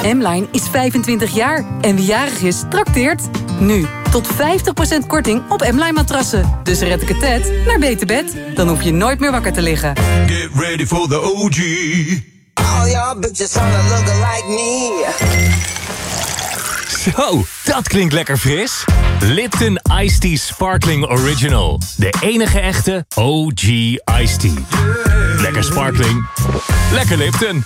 M-Line is 25 jaar en wie jarig is, trakteert. Nu, tot 50% korting op M-Line matrassen. Dus red ik het tijd naar beter bed. Dan hoef je nooit meer wakker te liggen. Get ready for the OG. All y'all bitches wanna look like me. Zo, dat klinkt lekker fris. Lipton Iced Tea Sparkling Original. De enige echte OG Iced Tea. Lekker sparkling. Lekker Lipton.